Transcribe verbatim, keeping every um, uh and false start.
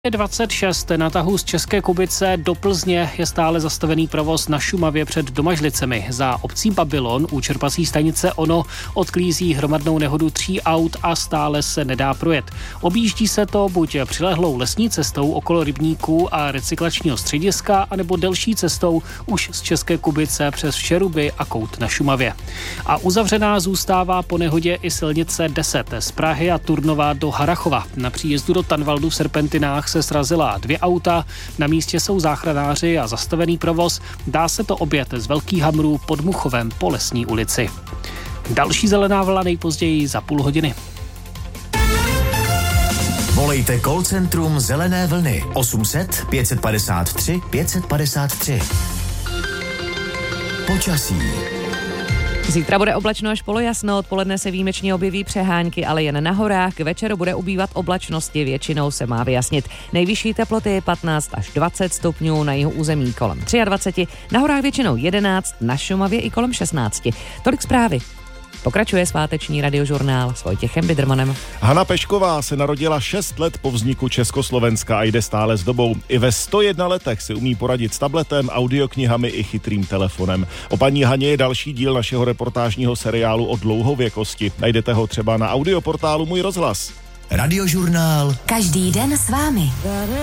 dvacet šest na tahu z České Kubice do Plzně je stále zastavený provoz na Šumavě před Domažlicemi. Za obcí Babylon u čerpací stanice Ono odklízí hromadnou nehodu tří aut a stále se nedá projet. Objíždí se to buď přilehlou lesní cestou okolo rybníků a recyklačního střediska, anebo delší cestou už z České Kubice přes Všeruby a Kout na Šumavě. A uzavřená zůstává po nehodě i silnice deset z Prahy a Turnova do Harrachova. Na příjezdu do Tanvaldu v Serpentinách se srazila dvě auta, na místě jsou záchranáři a zastavený provoz. Dá se to objet z Velkých Hamrů pod Muchovem po Lesní ulici. Další zelená vlna nejpozději za půl hodiny. Volejte call centrum Zelené vlny osm set pět padesát tři pět padesát tři. Počasí. Zítra bude oblačno až polojasno, odpoledne se výjimečně objeví přehánky, ale jen na horách. K večeru bude ubývat oblačnosti, většinou se má vyjasnit. Nejvyšší teploty je patnáct až dvacet stupňů, na jihu území kolem dvacet tři, na horách většinou jedenáct, na Šumavě i kolem šestnáct. Tolik zprávy. Pokračuje sváteční radiožurnál s Vojtěchem Bidrmanem. Hana Pešková se narodila šest let po vzniku Československa a jde stále s dobou. I ve sto jedna letech si umí poradit s tabletem, audioknihami i chytrým telefonem. O paní Haně je další díl našeho reportážního seriálu o dlouhověkosti. Najdete ho třeba na audioportálu Můj rozhlas. Radiožurnál. Každý den s vámi.